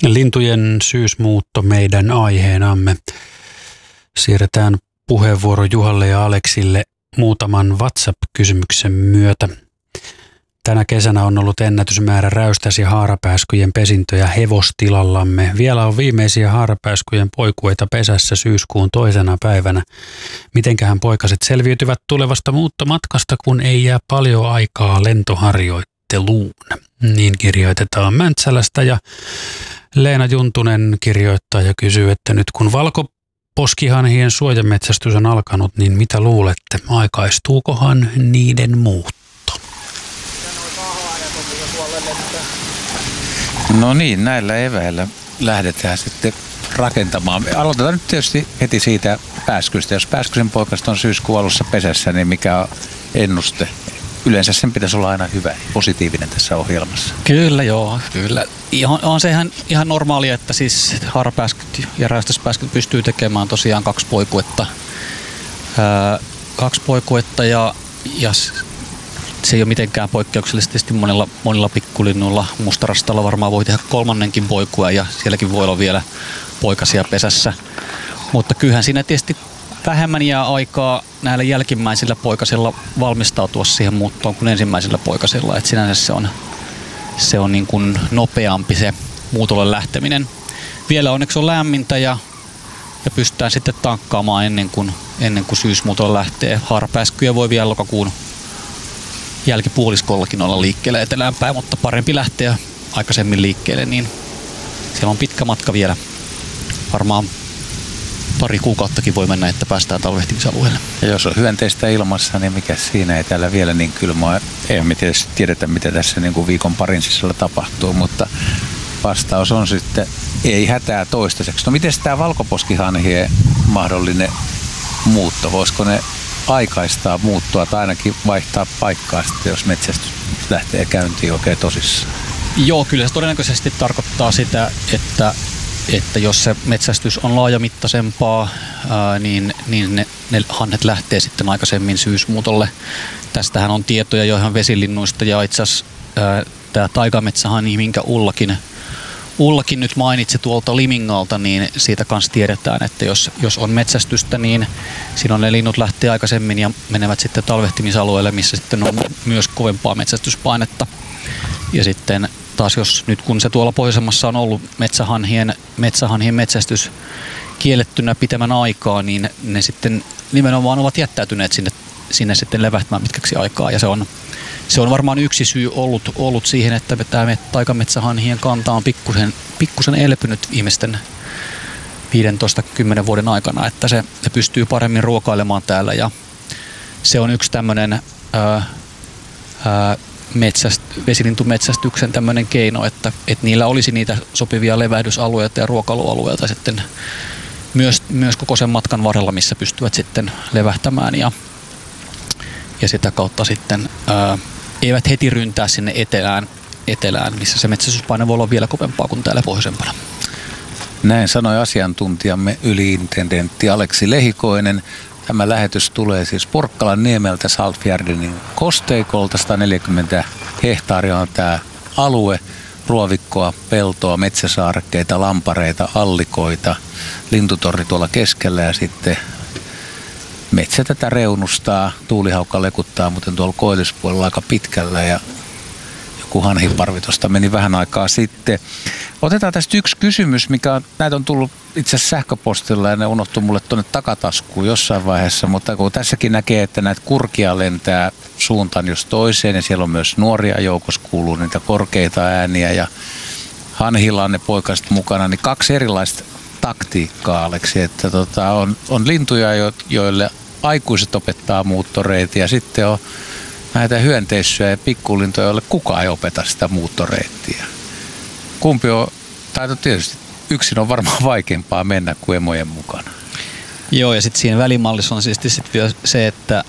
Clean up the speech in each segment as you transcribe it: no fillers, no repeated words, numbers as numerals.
Lintujen syysmuutto meidän aiheenamme. Siirretään puheenvuoro Juhalle ja Aleksille muutaman WhatsApp-kysymyksen myötä. Tänä kesänä on ollut ennätysmäärä räystäs- ja haarapääskyjen pesintöjä hevostilallamme. Vielä on viimeisiä haarapääskyjen poikueita pesässä syyskuun 2. päivänä. Mitenkähän poikaset selviytyvät tulevasta muuttomatkasta, kun ei jää paljon aikaa lentoharjoitteluun? Niin kirjoitetaan Mäntsälästä ja Leena Juntunen kirjoittaa ja kysyy, että nyt kun valkoposkihanhien suojametsästys on alkanut, niin mitä luulette, aikaistuukohan niiden muutto? No niin, näillä eväillä lähdetään sitten rakentamaan. Aloitetaan nyt tietysti heti siitä pääskystä. Jos pääskysen poikasta on syyskuun alussa pesässä, niin mikä on ennuste? Yleensä sen pitäisi olla aina hyvä, positiivinen tässä ohjelmassa. Kyllä joo, kyllä. On se ihan normaalia, että siis haarapääskyt ja räystäspääskyt pystyy tekemään tosiaan 2 poikuetta. 2 poikuetta ja se ei ole mitenkään poikkeuksellisesti monilla pikkulinnuilla. Mustarastalla varmaan voi tehdä 3. poikua ja sielläkin voi olla vielä poikasia pesässä. Mutta kyllähän siinä tietysti vähemmän jää aikaa näillä jälkimmäisillä poikasilla valmistautua siihen muuttoon kuin ensimmäisellä poikasilla. Et sinänsä se on niin kuin nopeampi se muutolle lähteminen. Vielä onneksi on lämmintä ja pystytään sitten tankkaamaan ennen kuin syysmuutolle lähtee. Haarapääskyjä voi vielä lokakuun jälkipuoliskollakin olla liikkeelle etelään päin, mutta parempi lähteä aikaisemmin liikkeelle, niin siellä on pitkä matka vielä. Varmaan 2 kuukauttakin voi mennä, että päästään talvehtimisalueelle. Ja jos on hyönteistä ilmassa, niin mikä siinä ei täällä vielä niin kylmää. Eihän me tietysti tiedetä, mitä tässä niin kuin viikon parin sisällä tapahtuu, mutta vastaus on sitten ei hätää toistaiseksi. No miten tämä valkoposkihanhien mahdollinen muutto? Voisiko ne aikaistaa muuttua tai ainakin vaihtaa paikkaa sitten, jos metsästys lähtee käyntiin oikein tosissaan? Joo, kyllä se todennäköisesti tarkoittaa sitä, että jos se metsästys on laajamittaisempaa, niin ne hanhet lähtee sitten aikaisemmin syysmuutolle. Tästähän on tietoja jo ihan vesilinnuista ja itse asiassa tämä taikametsähanhi, minkä Ullakin nyt mainitsi tuolta Limingalta, niin siitä kanssa tiedetään, että jos on metsästystä, niin silloin ne linnut lähtee aikaisemmin ja menevät sitten talvehtimisalueelle, missä sitten on myös kovempaa metsästyspainetta. Ja sitten taas jos nyt kun se tuolla pohjoisemmassa on ollut metsähanhien metsästys kiellettynä pitemmän aikaa, niin ne sitten nimenomaan ovat jättäytyneet sinne sitten levähtämään pitkäksi aikaa. Ja se on varmaan yksi syy ollut siihen, että tämä taikametsähanhien kanta on pikkusen elpynyt viimeisten 15-10 vuoden aikana, että se pystyy paremmin ruokailemaan täällä ja se on yksi tämmöinen vesilintumetsästyksen tämmöinen keino, että niillä olisi niitä sopivia levähdysalueita ja ruokailualueita sitten myös koko sen matkan varrella, missä pystyvät sitten levähtämään ja sitä kautta sitten eivät heti ryntää sinne etelään, missä se metsästyspaine voi olla vielä kovempaa kuin täällä pohjoisempana. Näin sanoi asiantuntijamme yliintendentti Aleksi Lehikoinen. Tämä lähetys tulee siis Porkkalan niemeltä Saltfjärdenin kosteikolta. 140 hehtaaria on tämä alue. Ruovikkoa, peltoa, metsäsaarekkeita, lampareita, allikoita, lintutorni tuolla keskellä ja sitten metsä tätä reunustaa. Tuulihaukka lekuttaa muuten tuolla koillispuolella aika pitkällä ja joku hanhiparvi tuosta meni vähän aikaa sitten. Otetaan tästä yksi kysymys, näitä on tullut itse asiassa sähköpostilla ja ne unohtui mulle tuonne takataskuun jossain vaiheessa, mutta kun tässäkin näkee, että näitä kurkia lentää suuntaan jos toiseen ja siellä on myös nuoria joukossa, kuuluu niitä korkeita ääniä ja hanhilla on ne poikaset mukana, niin 2 erilaista taktiikkaa, Aleksi, että on lintuja, joille aikuiset opettaa muuttoreitä ja sitten on näitä hyönteissyjä ja pikkulintoja, joille kukaan ei opeta sitä muuttoreittiä. Kumpi on, tai tietysti yksin on varmaan vaikeampaa mennä kuin emojen mukana. Joo, ja sitten siinä välimallissa on siis vielä se, että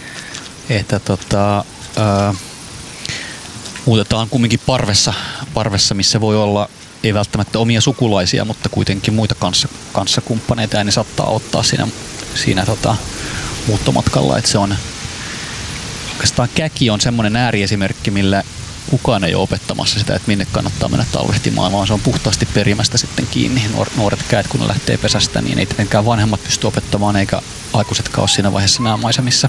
muutetaan kumminkin parvessa, missä voi olla ei välttämättä omia sukulaisia, mutta kuitenkin muita kanssakumppaneita, ja ne saattaa ottaa siinä muuttomatkalla, että se on oikeastaan käki on semmoinen ääriesimerkki, millä kukaan ei ole opettamassa sitä, että minne kannattaa mennä talvehtimaan, vaan se on puhtaasti perimästä sitten kiinni. Nuoret käät, kun ne lähtee pesästä, niin ei tietenkään vanhemmat pysty opettamaan, eikä aikuisetkaan ole siinä vaiheessa nämä maisemissa.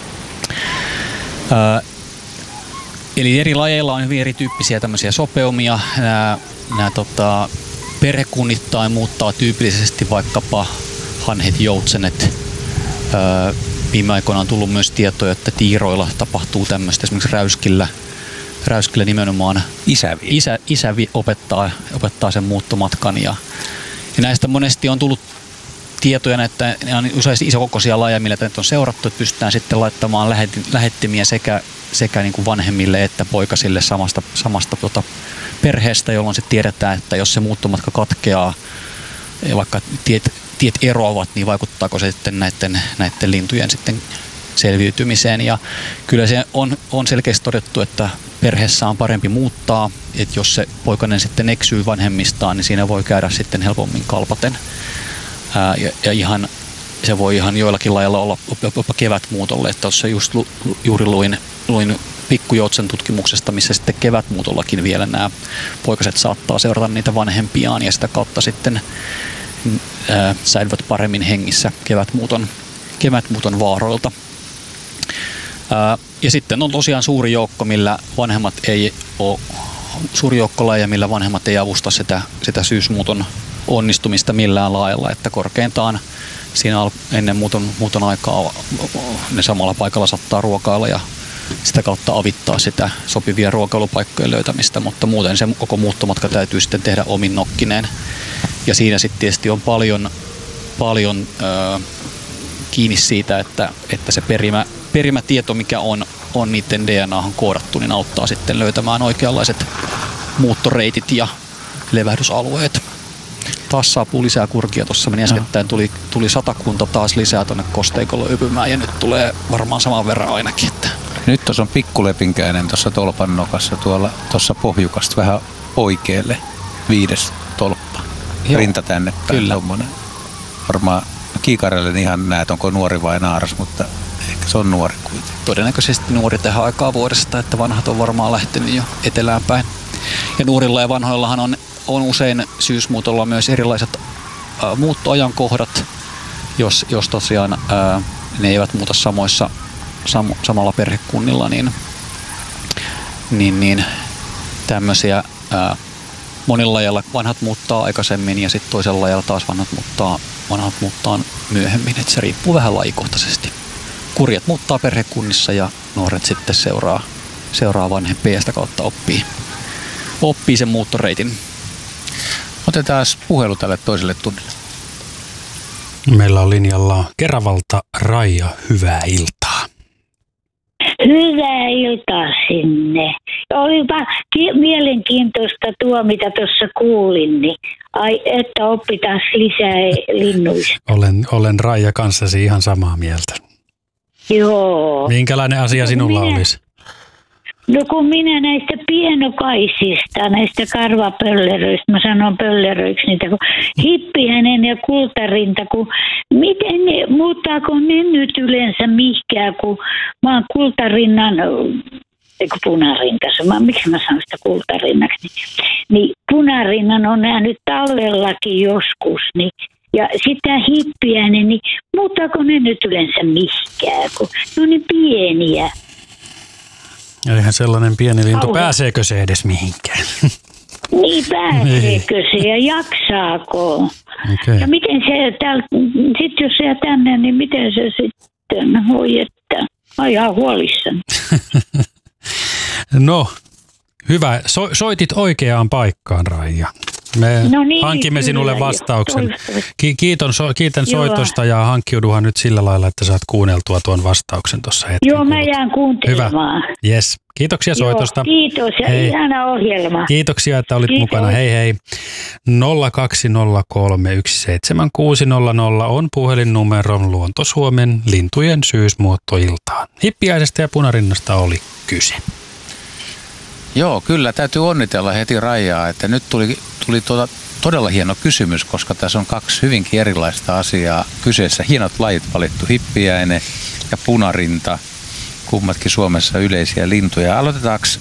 Eli eri lajeilla on hyvin erityyppisiä tämmöisiä sopeumia. Nämä perhekunnittain muuttaa tyypillisesti vaikkapa hanhet, joutsenet. Viime aikoina on tullut myös tietoja, että tiiroilla tapahtuu tämmöistä, esimerkiksi räyskillä nimenomaan isävi opettaa sen muuttomatkan. Ja näistä monesti on tullut tietoja, että ne on usein isokokoisia lajeja, millä on seurattu, että pystytään sitten laittamaan lähettimiä sekä niin kuin vanhemmille että poikasille samasta perheestä, jolloin se tiedetään, että jos se muuttomatka katkeaa ja vaikka tiet eroavat, niin vaikuttaako se sitten näiden lintujen sitten selviytymiseen. Ja kyllä se on selkeästi todettu, että perheessä on parempi muuttaa, että jos se poikainen sitten eksyy vanhemmistaan, niin siinä voi käydä sitten helpommin kalpaten. Ja se voi ihan joillakin lailla olla jopa kevätmuutolle, että tuossa just juuri luin pikkujoutsen tutkimuksesta, missä sitten kevätmuutollakin vielä nämä poikaset saattaa seurata niitä vanhempiaan ja sitä kautta sitten säilyvät paremmin hengissä kevätmuuton vaaroilta. Ja sitten on tosiaan suuri joukko lajeja, millä vanhemmat ei avusta sitä syysmuuton onnistumista millään lailla, että korkeintaan siinä ennen muuton aikaa ne samalla paikalla saattaa ruokailla ja sitä kautta avittaa sitä sopivia ruokailupaikkojen löytämistä, mutta muuten se koko muuttomatka täytyy sitten tehdä omin nokkineen. Ja siinä sitten tietysti on paljon kiinni siitä, että se perimätieto, mikä on niiden DNAhan koodattu, niin auttaa sitten löytämään oikeanlaiset muuttoreitit ja levähdysalueet. Taas saapuu lisää kurkia. Tuossa meni äskettäin, tuli 100 taas lisää tuonne kosteikolle ypymään ja nyt tulee varmaan saman verran ainakin. Että. Nyt tuossa on pikkulepinkäinen tuossa tolpan nokassa tuossa pohjukasta vähän oikealle 5. tolppa. Joo. Rinta tänne päin. Tommonen. Varmaan kiikarelle ihan näet, onko nuori vai naaras, mutta ehkä se on nuori kuitenkin. Todennäköisesti nuori tähän aikaa vuodesta, että vanhat on varmaan lähtenyt jo etelään päin. Ja nuorilla ja vanhoillahan on usein syysmuutolla myös erilaiset muuttoajankohdat, jos tosiaan ne eivät muuta samalla perhekunnilla, niin tämmöisiä monilla lajilla vanhat muuttaa aikaisemmin ja sitten toisella lajilla taas vanhat muuttaa myöhemmin, että se riippuu vähän lajikohtaisesti. Kurjat muuttaa perhekunnissa ja nuoret sitten seuraa vanhempia ja sitä kautta oppii sen muuttoreitin. Otetaan puhelu tälle toiselle tunnille. Meillä on linjalla Keravalta Raija, hyvää iltaa. Hyvää iltaa sinne. Olipa mielenkiintoista tuo, mitä tuossa kuulin, niin että oppitaan lisää linnuista. Olen Raija kanssasi ihan samaa mieltä. Joo. Minkälainen asia sinulla olisi? No kun minä näistä pienokaisista, näistä karvapölleröistä, mä sanon pölleröiksi niitä, kun hippiäinen ja kultarinta, muuttaako ne nyt yleensä mihkään, kun mä oon kultarinnan, eikö punarinta, miksi mä sanon sitä kultarinnaksi, niin punarinnan on nähnyt talvellakin joskus, niin ja sitä hippiäinen, niin muuttaako ne nyt yleensä mihkään, kun ne on niin pieniä. Eihän sellainen pieni lintu, pääseekö se edes mihinkään? Niin, pääseekö se ja jaksaako? Okay. Ja miten se, sitten jos se jää tänne, niin miten se sitten hoidetaan? Mä oon ihan huolissani. No, hyvä. Soitit oikeaan paikkaan, Raija. Me hankimme sinulle vastauksen. Kiitän soitosta ja hankkiuduhan nyt sillä lailla, että saat kuunneltua tuon vastauksen tuossa hetken. Joo, mä jään kuuntelemaan. Hyvä. Yes. Kiitoksia soitosta. Kiitos ja ihana ohjelma. Kiitoksia, että olit mukana. Hei hei. 020317600 on puhelinnumero Luonto-Suomen lintujen syysmuuttoiltaan. Hippiäisestä ja punarinnasta oli kyse. Joo, kyllä. Täytyy onnitella heti Raijaa, että nyt tuli todella hieno kysymys, koska tässä on 2 hyvinkin erilaista asiaa kyseessä. Hienot lajit valittu, hippiäinen ja punarinta, kummatkin Suomessa yleisiä lintuja. Aloitetaanko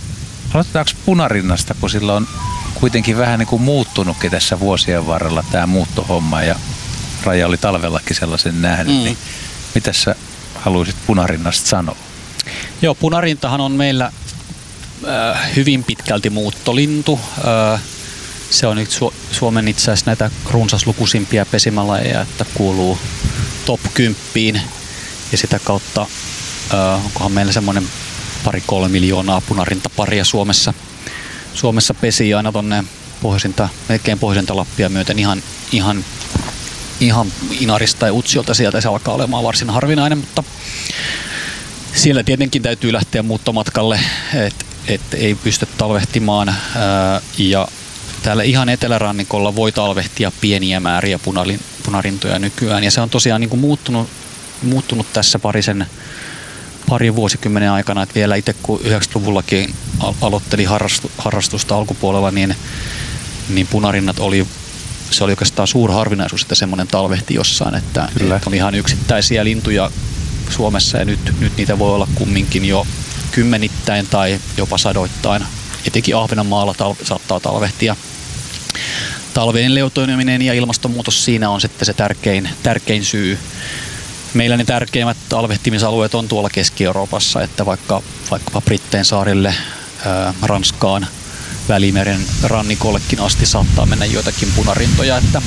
aloitetaanko punarinnasta, kun sillä on kuitenkin vähän niin kuin muuttunutkin tässä vuosien varrella tämä muuttohomma ja Raija oli talvellakin sellaisen nähnyt, niin mitä sä haluaisit punarinnasta sanoa? Joo, punarintahan on meillä hyvin pitkälti muuttolintu. Se on nyt Suomen itse asiassa näitä runsaslukuisimpia pesimälajeja, että kuuluu top 10 ja sitä kautta onkohan meillä semmoinen 2-3 miljoonaa punarintaparia Suomessa pesii aina tonne melkein pohjoisinta Lappia myöten ihan Inarista ja Utsiolta sieltä se alkaa olemaan varsin harvinainen, mutta siellä tietenkin täytyy lähteä muuttomatkalle, että ei pysty talvehtimaan ja täällä ihan etelärannikolla voi talvehtia pieniä määriä punarintoja nykyään ja se on tosiaan niin kuin muuttunut tässä parin vuosikymmenen aikana, että vielä itse kun 90-luvullakin aloitteli harrastusta alkupuolella, niin punarinnat se oli oikeastaan suuri harvinaisuus, että semmoinen talvehti jossain, että oli ihan yksittäisiä lintuja Suomessa ja nyt niitä voi olla kumminkin jo kymmenittäin tai jopa sadoittain. Etenkin Ahvenanmaalla saattaa talvehtia. Talveen leutoineminen ja ilmastonmuutos siinä on sitten se tärkein syy. Meillä ne tärkeimmät talvehtimisalueet on tuolla Keski-Euroopassa, että vaikkapa Brittein saarille, Ranskaan, Välimeren rannikollekin asti saattaa mennä joitakin punarintoja, että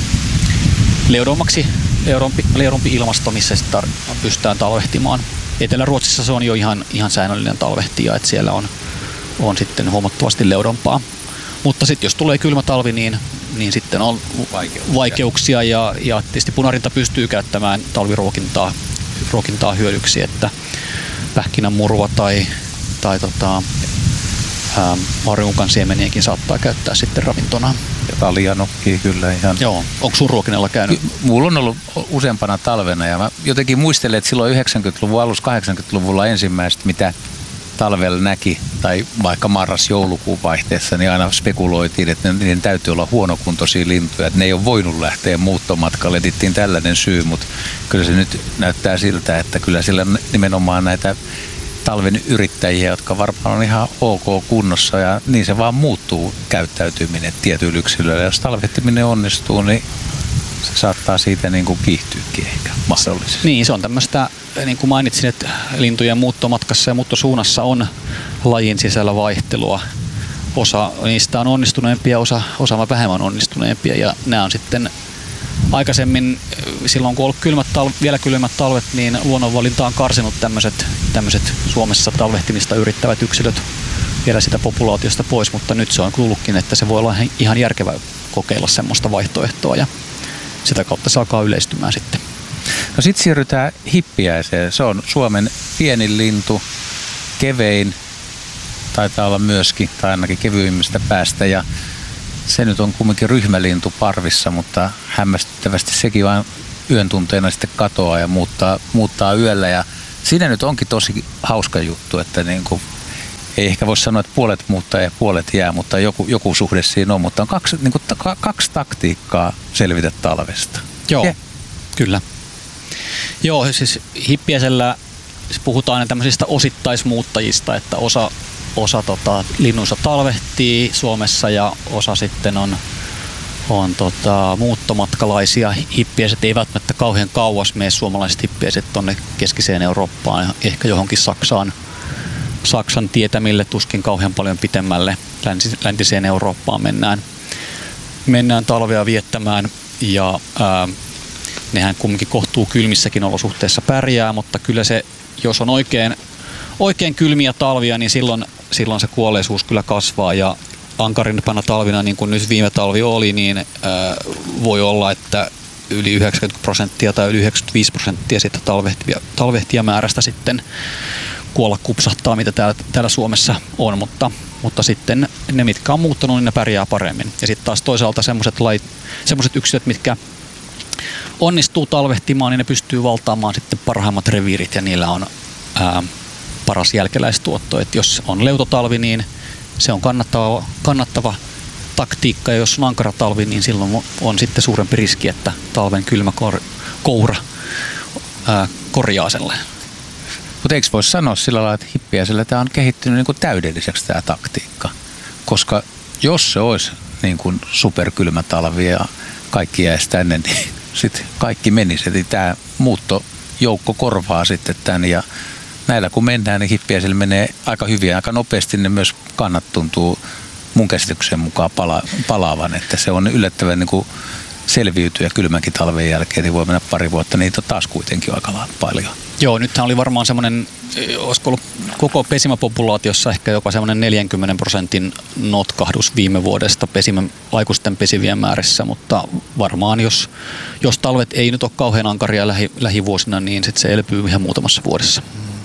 leudumpi ilmasto, missä sitten pystytään talvehtimaan. Etelä-Ruotsissa se on jo ihan säännöllinen talvehtija, että siellä on sitten huomattavasti leudompaa. Mutta sitten jos tulee kylmä talvi, niin sitten on vaikeuksia ja tietysti punarinta pystyy käyttämään talviruokintaa hyödyksi, että pähkinänmurua tai marjunkan siemeniäkin saattaa käyttää sitten ravintona. Ja taljanokkii kyllä ihan. Joo, onko sun ruokinnalla käynyt? Mulla on ollut useampana talvena ja mä jotenkin muistelen, että silloin 90-luvun alussa 80-luvulla ensimmäistä, mitä talvella näki, tai vaikka marras-joulukuun vaihteessa, niin aina spekuloitiin, että niiden täytyy olla huonokuntoisia lintuja, että ne ei ole voinut lähteä muuttomatkalle. Etittiin tällainen syy, mutta kyllä se nyt näyttää siltä, että kyllä sillä nimenomaan näitä talven yrittäjiä, jotka varmaan on ihan ok kunnossa, ja niin se vaan muuttuu käyttäytyminen tietyillä yksilöillä. Jos talvehtiminen onnistuu, niin se saattaa siitä niin kuin kiihtyykin ehkä mahdollisesti. Niin, se on tämmöistä, niin kuin mainitsin, että lintujen muuttomatkassa ja muuttosuunnassa on lajin sisällä vaihtelua. Osa niistä on onnistuneempia, osa vähemmän onnistuneempia, ja nämä on sitten aikaisemmin, silloin kun on ollut vielä kylmät talvet, niin luonnonvalinta on karsinut tämmöiset Suomessa talvehtimista yrittävät yksilöt vielä sitä populaatiosta pois, mutta nyt se on tullutkin, että se voi olla ihan järkevää kokeilla semmoista vaihtoehtoa ja sitä kautta se alkaa yleistymään sitten. No sitten siirrytään hippiäiseen. Se on Suomen pienin lintu, kevein, taitaa olla myöskin, tai ainakin kevyimmistä päästä, ja se nyt on kumminkin ryhmälintu parvissa, mutta hämmästyttävästi sekin vain yön tunteina sitten katoaa ja muuttaa yöllä, ja siinä nyt onkin tosi hauska juttu, että niin kuin, ei ehkä voi sanoa, että puolet muuttaa ja puolet jää, mutta joku suhde siinä on, mutta on kaksi taktiikkaa selvitä talvesta. Joo, kyllä. Joo, siis hippiäisellä puhutaan aina tämmöisistä osittaismuuttajista, että osa linnuista talvehtii Suomessa ja osa sitten on muuttomatkalaisia. Hippiäiset ei välttämättä kauhean kauas mene, suomalaiset hippiäiset tuonne keskiseen Eurooppaan, ehkä johonkin Saksan tietämille, tuskin kauhean paljon pitemmälle läntiseen Eurooppaan mennään talvea viettämään ja nehän kumminkin kohtuu kylmissäkin olosuhteissa pärjää, mutta kyllä se, jos on oikein kylmiä talvia, niin silloin se kuolleisuus kyllä kasvaa ja ankarimpana talvina, niin kuin nyt viime talvi oli, niin voi olla, että yli 90% tai yli 95% siitä talvehtijamäärästä sitten kuolla kupsahtaa, mitä täällä Suomessa on, mutta sitten ne, mitkä on muuttanut, niin ne pärjää paremmin. Ja sitten taas toisaalta semmoiset yksilöt, mitkä onnistuu talvehtimaan, niin ne pystyy valtaamaan sitten parhaimmat reviirit ja niillä on paras jälkeläistuotto. Et jos on leutotalvi, niin se on kannattava taktiikka, ja jos on ankara talvi, niin silloin on sitten suurempi riski, että talven kylmä koura korjaa sellainen. Mutta Mutta eikö voisi sanoa sillä lailla, että hippiäisellä tämä on kehittynyt niin kuin täydelliseksi tämä taktiikka? Koska jos se olisi niin kuin superkylmä talvi ja kaikki jäisi tänne, niin sitten kaikki menisi. Eli tämä muuttojoukko korvaa sitten tämän ja näillä kun mennään, niin hippiäisillä menee aika hyvin ja aika nopeasti. Ne myös kannat tuntuu mun käsityksen mukaan palaavan, että se on yllättävän niin kuin selviytyä kylmänkin talven jälkeen, niin voi mennä pari vuotta, niitä on taas kuitenkin aika paljon. Joo, nythän oli varmaan semmoinen, olisiko ollut koko pesimäpopulaatiossa ehkä jopa semmoinen 40% notkahdus viime vuodesta aikuisten pesivien määrissä, mutta varmaan jos talvet ei nyt ole kauhean ankaria lähivuosina, niin sitten se elpyy ihan muutamassa vuodessa.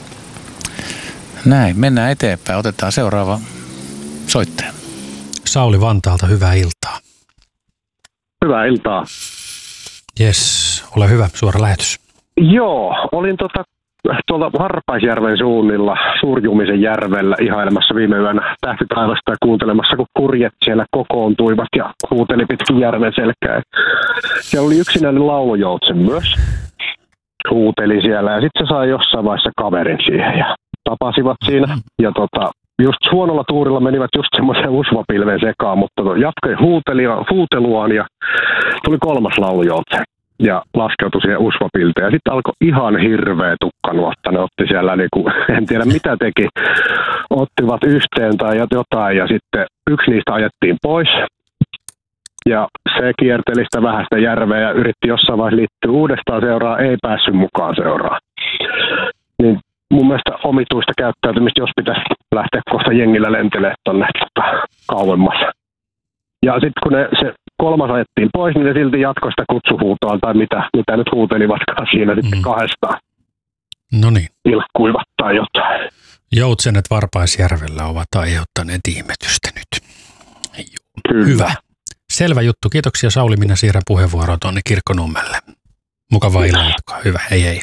Näin, mennään eteenpäin. Otetaan seuraava soittaja. Sauli Vantaalta, hyvää iltaa. Hyvää iltaa. Jes, ole hyvä, suora lähetys. Joo, olin tuolla Harpaisjärven suunnilla Suurjumisen järvellä ihailemassa viime yönä tähtitaivasta ja kuuntelemassa, kun kurjet siellä kokoontuivat ja huuteli pitkin järven selkää. Siellä oli yksinäinen laulujoutsen myös. Huuteli siellä ja sitten se sai jossain vaiheessa kaverin siihen ja tapasivat siinä. Ja just huonolla tuurilla menivät just semmoiseen usvapilven sekaan, mutta jatkoi huuteluaan ja tuli kolmas laulujoutsen. Ja laskeutui siihen usvapilteen. Ja sitten alkoi ihan hirveä tukkanuotta. Ne otti siellä, en tiedä mitä teki, ottivat yhteen tai jotain. Ja sitten yksi niistä ajettiin pois. Ja se kierteli sitä vähäistä järveä ja yritti jossain vaiheessa liittyä uudestaan seuraan. Ei päässyt mukaan seuraan. Niin mun mielestä omituista käyttäytymistä, jos pitäisi lähteä kohta jengillä lentelemään tuonne kauemmas. Ja sitten kun se kolmas ajettiin pois, niin ne silti jatkoi sitä kutsuhuutoa tai mitä nyt huutelivatkaan siinä sitten kahdestaan. No niin. Ilkkuivat tai jotain. Joutsenet Varpaisjärvellä ovat aiheuttaneet ihmetystä nyt. Kyllä. Hyvä. Selvä juttu. Kiitoksia Sauli. Minä siirrän puheenvuoroa tuonne Kirkkonummelle. Mukavaa illan jatkoa. Hyvä. Hei.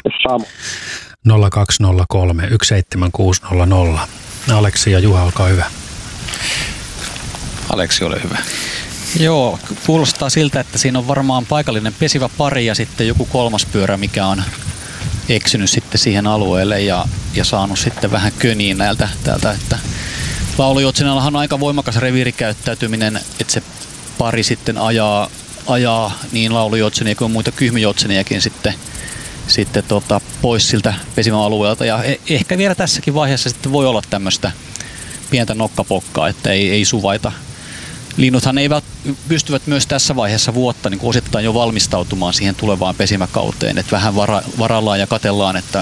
0203 17600. Aleksi ja Juha, olkaa hyvä. Aleksi, ole hyvä. Joo, kuulostaa siltä, että siinä on varmaan paikallinen pesivä pari ja sitten joku kolmas pyörä, mikä on eksynyt sitten siihen alueelle ja saanut sitten vähän köniin täältä, että laulujoutsenellahan on aika voimakas reviirikäyttäytyminen, että se pari sitten ajaa niin laulujoutsenia kuin muita kyhmyjoutseniakin sitten pois siltä pesimäalueelta ja ehkä vielä tässäkin vaiheessa sitten voi olla tämmöistä pientä nokkapokkaa, että ei suvaita. Linnuthan pystyvät myös tässä vaiheessa vuotta niin osittain jo valmistautumaan siihen tulevaan pesimäkauteen, että vähän varallaan ja katsellaan, että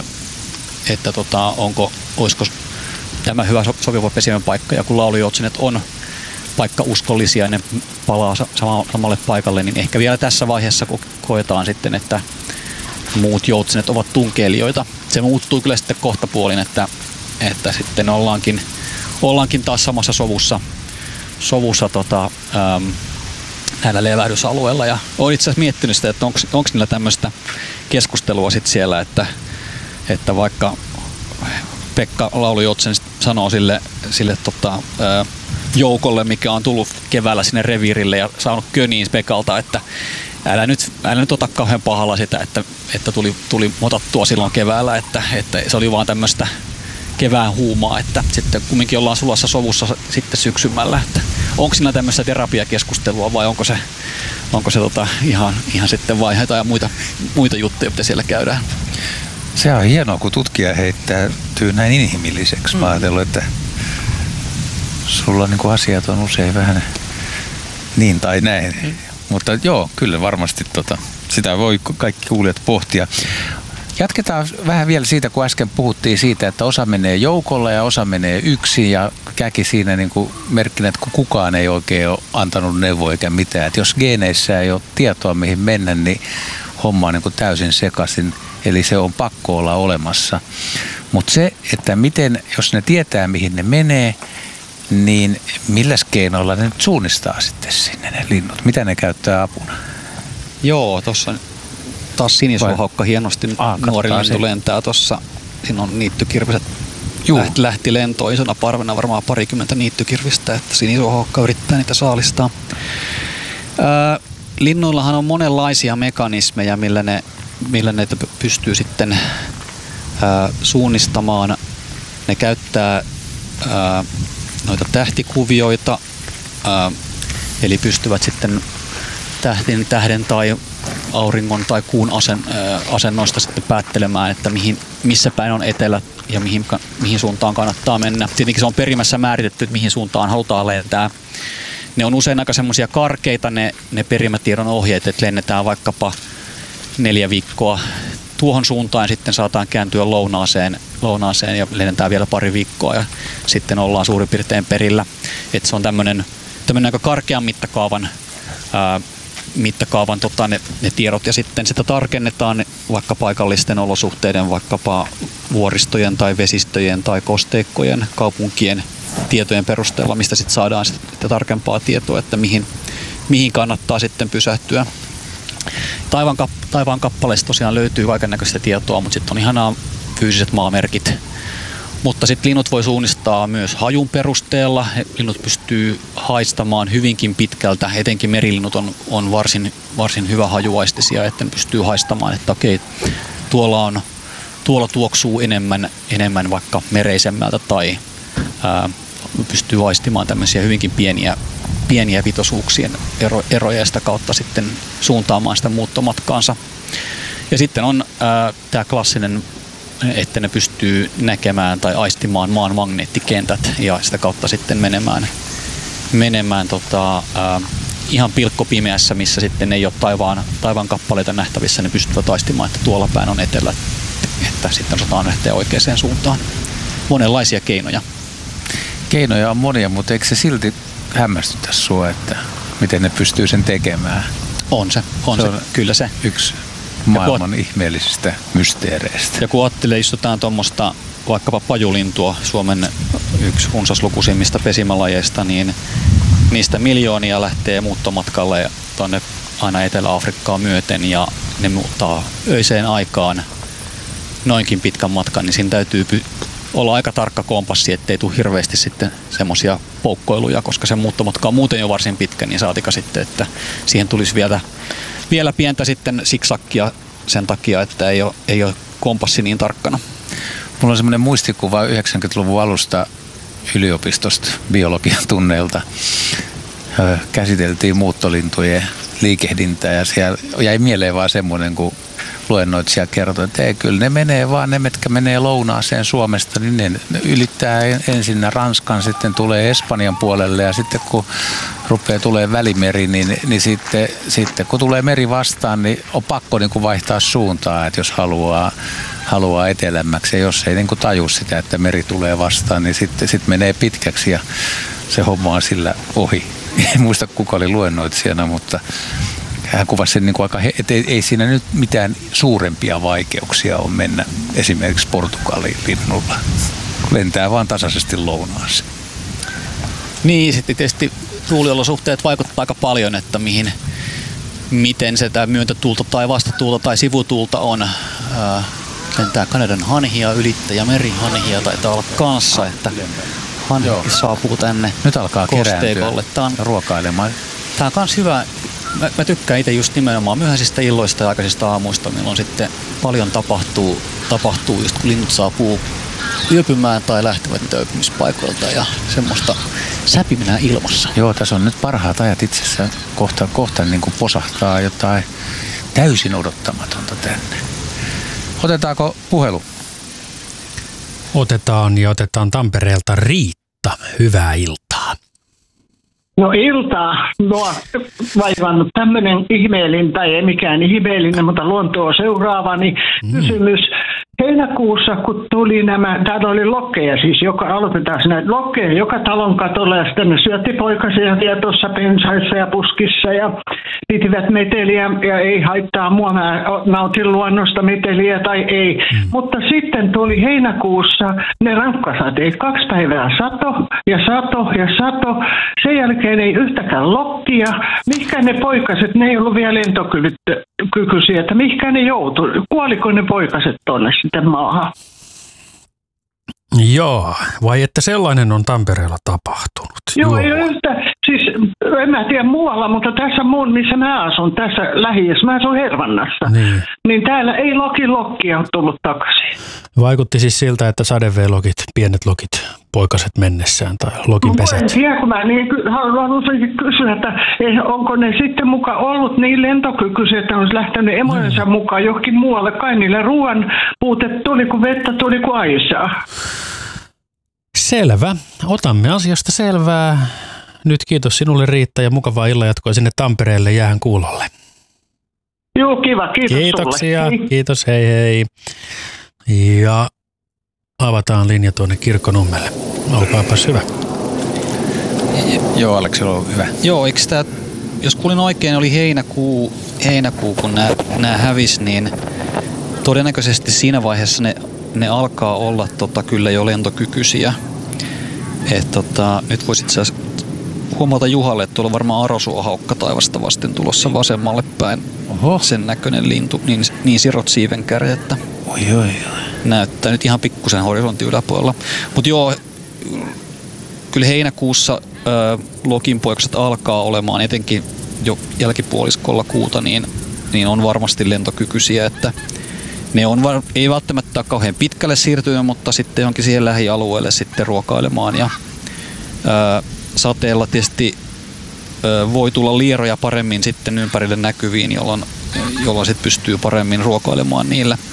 olisiko tämä hyvä sopiva pesimän paikka, ja kun laulujoutsenet on paikka uskollisia ja ne palaa samalle paikalle, niin ehkä vielä tässä vaiheessa koetaan sitten, että muut joutsenet ovat tunkeilijoita. Se muuttuu kyllä sitten kohtapuolin, että sitten ollaankin taas samassa sovussa näillä levähdysalueilla. Ja olen itse asiassa miettinyt sitä, että onko niillä tämmöistä keskustelua sitten siellä, että vaikka Pekka laulujoutsen sanoo sille joukolle, mikä on tullut keväällä sinne reviirille ja saanut köniin Pekalta, että älä nyt ota kauhean pahalla sitä, että tuli motattua silloin keväällä, että se oli vaan tämmöistä kevään huumaa, että sitten kumminkin ollaan sulassa sovussa sitten syksymällä, että onko siinä tämmöistä terapiakeskustelua vai onko se ihan sitten vaiheita ja muita juttuja, mitä siellä käydään? Se on hienoa, kun tutkija heittäytyy näin inhimilliseksi. Mä ajatellut, että sulla niin asiat on usein vähän niin tai näin. Mutta joo, kyllä varmasti sitä voi kaikki kuulijat pohtia. Jatketaan vähän vielä siitä, kun äsken puhuttiin siitä, että osa menee joukolla ja osa menee yksin ja käki siinä niin kuin merkkinä, että kukaan ei oikein ole antanut neuvoa eikä mitään. Että jos geeneissä ei ole tietoa mihin mennä, niin homma on niin kuin täysin sekaisin, eli se on pakko olla olemassa. Mutta se, että miten, jos ne tietää mihin ne menee, niin milläs keinoilla ne nyt suunnistaa sitten sinne ne linnut? Mitä ne käyttää apuna? Joo, tuossa taas sinisuohaukka hienosti nuori lintu lentää tuossa. Siinä on niittykirviset. Lähti lentoon isona parvena, varmaan 20 niittykirvistä, että sinisuohaukka yrittää niitä saalistaa. Linnuillahan on monenlaisia mekanismeja, millä ne pystyy sitten suunnistamaan Ne käyttää noita tähtikuvioita, eli pystyvät sitten tähden tai auringon tai kuun asennoista sitten päättelemään, että missä päin on etelä ja mihin suuntaan kannattaa mennä. Tietenkin se on perimässä määritetty, että mihin suuntaan halutaan lentää. Ne on usein aika semmoisia karkeita ne perimätiedon ohjeet, että lennetään vaikkapa 4 viikkoa tuohon suuntaan ja sitten saataan kääntyä lounaaseen ja lennetään vielä pari viikkoa ja sitten ollaan suurin piirtein perillä. Että se on tämmöinen aika karkean mittakaavan ne tiedot ja sitten sitä tarkennetaan vaikka paikallisten olosuhteiden, vaikkapa vuoristojen tai vesistöjen tai kosteikkojen, kaupunkien tietojen perusteella, mistä sitten saadaan sitten tarkempaa tietoa, että mihin kannattaa sitten pysähtyä. Taivaan kappaleesta tosiaan löytyy kaikennäköistä tietoa, mutta sitten on ihanaa fyysiset maamerkit. Mutta sitten linnut voi suunnistaa myös hajun perusteella. Linnut pystyy haistamaan hyvinkin pitkältä, etenkin merilinnut on varsin hyvä hajuaistisia, että ne pystyy haistamaan, että okei, tuolla tuoksuu enemmän vaikka mereisemmältä tai pystyy aistimaan tämmöisiä hyvinkin pieniä pitoisuuksien eroja ja sitä kautta sitten suuntaamaan sitä muuttomatkaansa. Ja sitten on tämä klassinen, että ne pystyy näkemään tai aistimaan maan magneettikentät ja sitä kautta sitten menemään ihan pilkkopimeässä, missä sitten ei ole taivaan kappaleita nähtävissä, ne pystyvät aistimaan, että tuolla päin on etelä, että sitten osataan lähteä oikeaan suuntaan. Monenlaisia keinoja. Keinoja on monia, mutta eikö se silti hämmästytä sua, että miten ne pystyy sen tekemään? On se. Kyllä se. Yksi maailman ihmeellisistä mysteereistä. Ja kun ajattelee, istutaan tuommoista vaikkapa pajulintua, Suomen yksi runsaslukuisimmista pesimälajeista, niin niistä miljoonia lähtee muuttomatkalle tuonne aina Etelä-Afrikkaan myöten ja ne muuttaa öiseen aikaan noinkin pitkän matkan, niin siinä täytyy olla aika tarkka kompassi, ettei tule hirveästi sitten semmoisia poukkoiluja, koska se muuttomatka on muuten jo varsin pitkä, niin saatika sitten, että siihen tulisi vielä pientä sitten siksakkia sen takia, että ei ole kompassi niin tarkkana. Mulla on semmoinen muistikuva 90-luvun alusta yliopistosta biologian tunneilta. Käsiteltiin muuttolintujen liikehdintää ja siellä jäi mieleen vaan semmoinen, kun luennoitsija kertoi, että ei, kyllä ne menee vaan, ne mitkä menee lounaaseen Suomesta, niin ne ylittää ensin Ranskan, sitten tulee Espanjan puolelle ja sitten kun rupeaa tulee Välimeri, niin sitten kun tulee meri vastaan, niin on pakko niin kuin vaihtaa suuntaa, että jos haluaa etelämmäksi ja jos ei niin kuin taju sitä, että meri tulee vastaan, niin sitten menee pitkäksi ja se homma on sillä ohi. En muista kuka oli luennoitsijana, mutta hän kuvasi sen niin kuin aika, että ei siinä nyt mitään suurempia vaikeuksia ole mennä esimerkiksi Portugaliin linnulla. Lentää vaan tasaisesti lounaaseen. Niin, sitten tietysti tuuliolosuhteet vaikuttaa aika paljon, että miten se tämä myöntötuulta tai vastatuulta tai sivutuulta on. Lentää Kanadan hanhia, ylittäjä merihanhia taitaa olla kanssa, että hanhikin saapuu tänne nyt alkaa kosteikolle. Ruokailemaan. Tämä on myös hyvä. Mä tykkään itse just nimenomaan myöhäisistä illoista ja aikaisista aamuista, milloin sitten paljon tapahtuu just kun linnut saapuu yöpymään tai lähtevät niitä yöpymispaikoilta ja semmoista säpiminää ilmassa. Joo, tässä on nyt parhaat ajat itse asiassa. Kohta niin kuin posahtaa jotain täysin odottamatonta tänne. Otetaanko puhelu? Otetaan Tampereelta Riitta. Hyvää iltaa. No iltaa. Mua vaivannut tämmöinen ihmeellinen, tai ei mikään ihmeellinen, mutta luontoa seuraavani kysymys. Heinäkuussa, kun tuli täällä oli lokkeja, siis aloitetaan näitä lokkeja joka talon katolla, ja sitten ne syötti poikasia vielä tuossa pensaissa ja puskissa, ja pitivät meteliä, ja ei haittaa mua, mä nautin luonnosta meteliä tai ei. Mutta sitten tuli heinäkuussa ne rankkasateet, 2 päivää sato, ja sato. Sen jälkeen ei yhtäkään lokkia. Mihkä ne poikaset, ne ei ollut vielä lentokykyisiä, että mihkä ne joutui? Kuoliko ne poikaset tonne sitten maahan? Joo, vai että sellainen on Tampereella tapahtunut? Joo, Siis en mä tiedä muualla, mutta tässä missä mä asun, tässä lähiössä, mä asun Hervannassa, niin täällä ei lokkia ole tullut takaisin. Vaikutti siis siltä, että sadeveelokit, pienet lokit, poikaset mennessään tai lokin pesät. En tiedä, kun mä haluaisin kysyä, että onko ne sitten mukaan ollut niin lentokykyisiä, että olisi lähtenyt emojensa mukaan johonkin muualle. Kai niille ruoan puute tuli, kun vettä tuli kuin aisaa. Selvä. Otamme asiasta selvää. Nyt kiitos sinulle Riitta ja mukavaa illanjatkoa sinne Tampereelle jäähän kuulolle. Joo, kiva. Kiitos Kiitoksia. Sulle. Kiitos, hei hei. Ja avataan linja tuonne Kirkkonummelle. Olkaapas hyvä. Joo, Aleksi, on hyvä. Joo, eikö tämä, jos kuulin oikein, oli heinäkuu kun nämä hävisi, niin todennäköisesti siinä vaiheessa ne alkaa olla kyllä jo lentokykyisiä. Nyt voisi itse asiassa huomata Juhalle, että tuolla on varmaan arosuohaukka taivasta vasten tulossa vasemmalle päin. Oho. Sen näköinen lintu, niin sirot siivenkärjettä. Oi. Näyttää nyt ihan pikkusen horisontin yläpuolella. Mutta joo, kyllä heinäkuussa lokinpoikaset alkaa olemaan, etenkin jo jälkipuoliskolla kuuta, niin on varmasti lentokykyisiä, että ne ei välttämättä ole kauhean pitkälle siirtyä, mutta sitten johonkin siihen lähialueelle sitten ruokailemaan. Ja sateella tietysti voi tulla lieroja paremmin sitten ympärille näkyviin, jolloin sitten pystyy paremmin ruokailemaan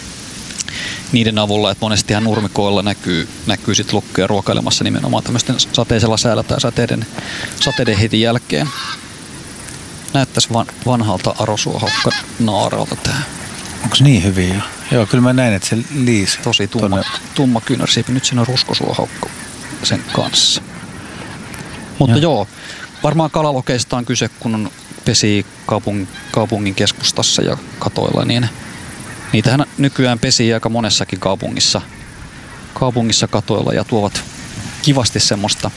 niiden avulla, että monestihan nurmikoilla näkyy sitten lukkoja ruokailemassa nimenomaan tämmöisten sateisella säällä tai sateiden heti jälkeen. Näyttäisi vanhalta arosuohaukka naaralta tämä. Onko niin hyviä jo? Joo, kyllä mä näin, että se liisi. Tosi tumma kyynärsiipi. Nyt siinä on ruskosuohaukka sen kanssa. Mutta joo, varmaan kalalokeista on kyse, kun on pesii kaupungin keskustassa ja katoilla, niin niitähän nykyään pesii aika monessakin kaupungissa katoilla ja tuovat kivasti semmoista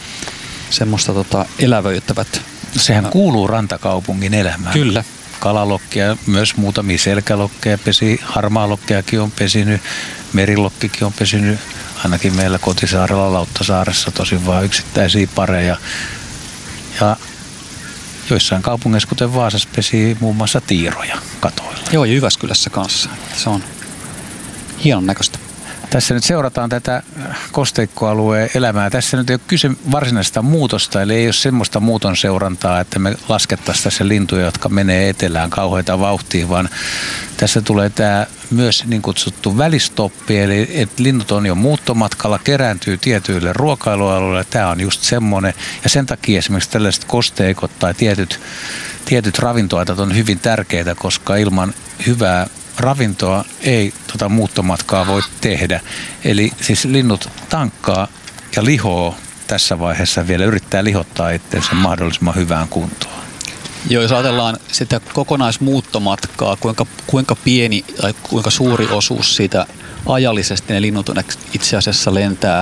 elävöittävät. Sehän kuuluu rantakaupungin elämään. Kyllä. Kalalokkia, myös muutamia selkälokkeja pesi, harmaalokkeakin on pesinyt, merilokkikin on pesinyt, ainakin meillä kotisaarella Lauttasaaressa tosin vaan yksittäisiä pareja. Ja joissain kaupungeissa, kuten Vaasassa, pesii muun muassa tiiroja katoilla. Joo, ja Jyväskylässä kanssa. Se on hienon näköistä. Tässä nyt seurataan tätä kosteikkoalueen elämää. Tässä nyt ei ole kyse varsinaisesta muutosta, eli ei ole semmoista muuton seurantaa, että me laskettaisiin tässä lintuja, jotka menee etelään kauheita vauhtia, vaan tässä tulee tämä myös niin kutsuttu välistoppi, eli että linnut on jo muuttomatkalla, kerääntyy tietyille ruokailualueille. Tämä on just semmoinen, ja sen takia esimerkiksi tällaiset kosteikot tai tietyt ravintoaitat on hyvin tärkeitä, koska ilman hyvää ravintoa ei muuttomatkaa voi tehdä. Eli siis linnut tankkaa ja lihoo tässä vaiheessa vielä, yrittää lihottaa itseensä mahdollisimman hyvään kuntoon. Joo, jos ajatellaan sitä kokonaismuuttomatkaa, kuinka pieni tai kuinka suuri osuus siitä ajallisesti ne linnut itse asiassa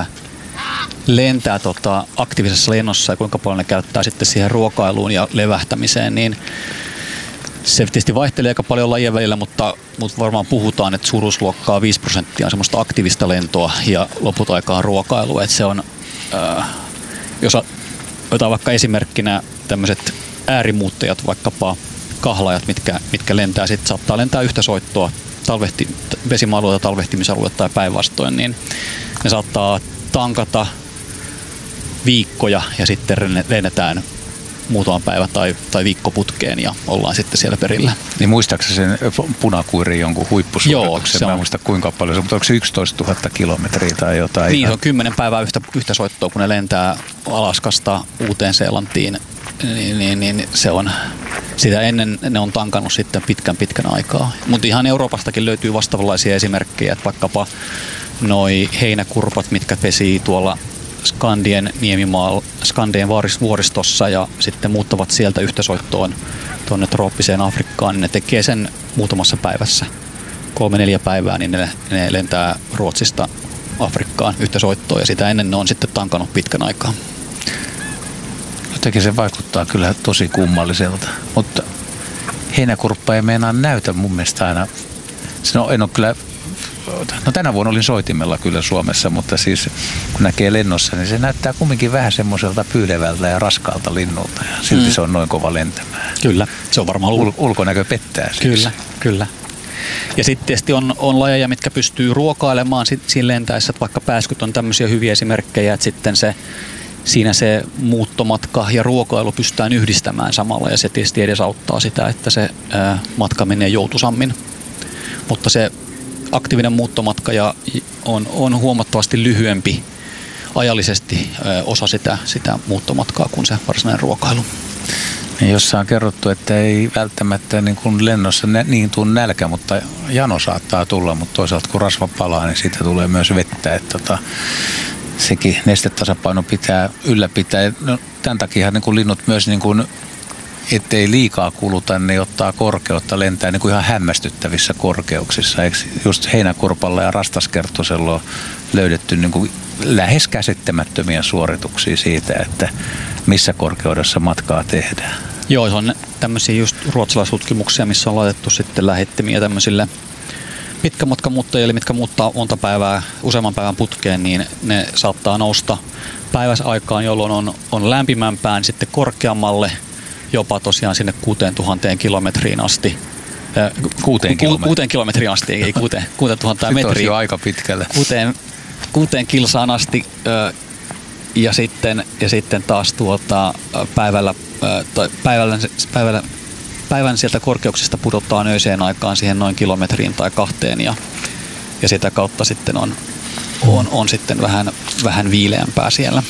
lentää aktiivisessa lennossa ja kuinka paljon ne käyttää sitten siihen ruokailuun ja levähtämiseen, niin se tietysti vaihtelee aika paljon lajien välillä, mutta varmaan puhutaan, että suuruusluokkaa 5% on semmoista aktiivista lentoa ja loput aikaan ruokailua. Että se on, jos otetaan vaikka esimerkkinä tämmöiset äärimuuttajat, vaikkapa kahlaajat, mitkä lentää, sitten saattaa lentää yhtä soittoa vesimaalueelta, talvehtimisalueelta tai päinvastoin, niin ne saattaa tankata viikkoja ja sitten lennetään muutaman päivän tai viikkoputkeen ja ollaan sitten siellä perillä. Niin muistaakseni sen punakuirin jonkun huippusuorituksen? Joo, mä en muista kuinka paljon se on, mutta onko se 11 000 kilometriä tai jotain? Niin, se on 10 päivää yhtä soittoa, kun ne lentää Alaskasta Uuteen-Seelantiin. Niin se on, sitä ennen ne on tankannut sitten pitkän aikaa. Mutta ihan Euroopastakin löytyy vastaavanlaisia esimerkkejä, että vaikkapa noi heinäkurpat, mitkä pesii tuolla Skandien vuoristossa ja sitten muuttavat sieltä yhtä soittoon tuonne trooppiseen Afrikkaan, niin ne tekee sen muutamassa päivässä. 3-4 päivää, niin ne lentää Ruotsista Afrikkaan yhtä soittoon ja sitä ennen ne on sitten tankannut pitkän aikaa. Jotenkin se vaikuttaa kyllä tosi kummalliselta, mutta heinäkurppa ei meinaa näytä mun mielestä aina. En ole kyllä no tänä vuonna olin soitimella kyllä Suomessa, mutta siis kun näkee lennossa, niin se näyttää kumminkin vähän semmoiselta pyylevältä ja raskaalta linnulta ja silti se on noin kova lentämään. Kyllä, se on varmaan ulkonäkö pettää siis. Kyllä. Ja sitten tietysti on lajeja, mitkä pystyy ruokailemaan siinä lentäessä, että vaikka pääskyt on tämmöisiä hyviä esimerkkejä, että sitten siinä se muuttomatka ja ruokailu pystytään yhdistämään samalla ja se tietysti edesauttaa sitä, että se matka menee joutuisammin. Mutta se aktiivinen muuttomatka on huomattavasti lyhyempi ajallisesti osa sitä muuttomatkaa kuin se varsinainen ruokailu. Jossa on kerrottu, että ei välttämättä niin kuin lennossa niin tule nälkä, mutta jano saattaa tulla, mutta toisaalta kun rasva palaa, niin siitä tulee myös vettä. Että sekin nestetasapaino pitää ylläpitää. No, tämän takia niin kuin linnut myös, niin kuin, ettei liikaa kuluta, niin ottaa korkeutta, lentää niin kuin ihan hämmästyttävissä korkeuksissa. Eikö just heinäkurpalla ja rastaskerttosella on löydetty niin kuin lähes käsittämättömiä suorituksia siitä, että missä korkeudessa matkaa tehdään. Joo, se on tämmöisiä just ruotsalaistutkimuksia, missä on laitettu sitten lähettimiä tämmöisille pitkämatkamuuttajille, mitkä muuttaa monta päivää, useamman päivän putkeen, niin ne saattaa nousta päiväsaikaan, jolloin on lämpimämpään sitten korkeammalle, jopa tosiaan sinne 6000 kilometriin asti. 6 kilometriin asti, ei 6000 metriä. Sitten on aika pitkälle. 6 kilsaan asti ja sitten taas päivän sieltä korkeuksista pudotaan öiseen aikaan siihen noin kilometriin tai 2 ja sitä kautta sitten on sitten vähän viileämpää siellä.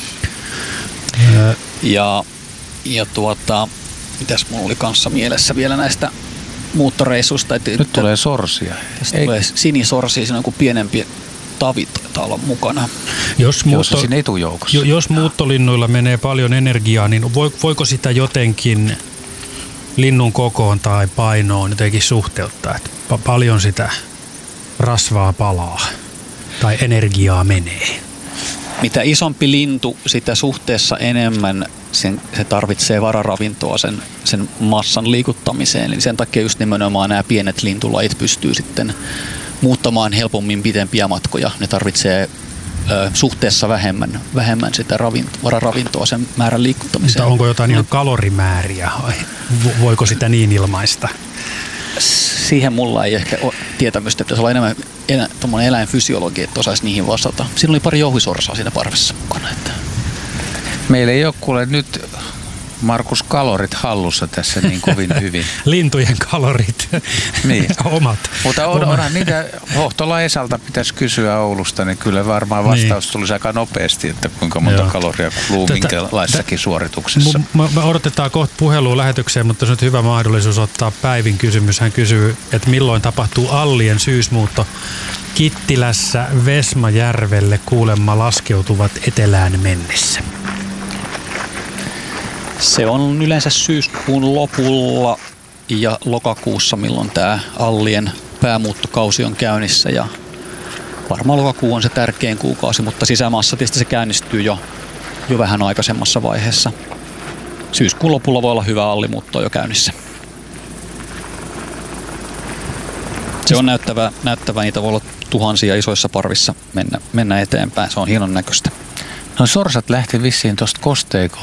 Ja mitäs mulla oli kanssa mielessä vielä näistä muuttoreissuista. Nyt tulee sorsia. Tulee sinisorsia, siinä on joku pienempi tavi taitaa olla mukana. Jos muuttolinnuilla menee paljon energiaa, niin voiko sitä jotenkin linnun kokoon tai painoon jotenkin suhteuttaa, että paljon sitä rasvaa palaa tai energiaa menee? Mitä isompi lintu, sitä suhteessa enemmän se tarvitsee vararavintoa sen massan liikuttamiseen. Eli sen takia just nimenomaan nämä pienet lintulajit pystyy sitten muuttamaan helpommin pitempiä matkoja. Ne tarvitsee suhteessa vähemmän sitä vararavintoa sen määrän liikuttamiseen. Mutta onko jotain ihan kalorimääriä? Voiko sitä niin ilmaista? Siihen mulla ei ehkä ole tietämystä. Pitäisi olla enemmän tuommoinen eläinfysiologi, että osaisi niihin vastata. Siinä oli pari jouhisorsaa siinä parvessa mukana. Meillä ei ole kuule nyt, Markus, kalorit hallussa tässä niin kovin hyvin. Lintujen kalorit, niin. Omat. Mutta onhan niitä, Hohtola Esalta pitäisi kysyä Oulusta, niin kyllä varmaan vastaus tulisi aika nopeasti, että kuinka monta kaloria kuluu minkälaisessakin suorituksessa. Me odotetaan kohta puhelua lähetykseen, mutta se on nyt hyvä mahdollisuus ottaa Päivin kysymys. Hän kysyy, että milloin tapahtuu allien syysmuutto. Kittilässä Vesmajärvelle kuulemma laskeutuvat etelään mennessä. Se on yleensä syyskuun lopulla ja lokakuussa, milloin tämä allien päämuuttokausi on käynnissä. Ja varmaan lokakuu on se tärkein kuukausi, mutta sisämaassa tietysti se käynnistyy jo vähän aikaisemmassa vaiheessa. Syyskuun lopulla voi olla hyvä allimuutto jo käynnissä. Se on näyttävä, niitä voi olla tuhansia isoissa parvissa mennä eteenpäin. Se on hienon näköistä. No sorsat lähti vissiin tuosta kosteikolta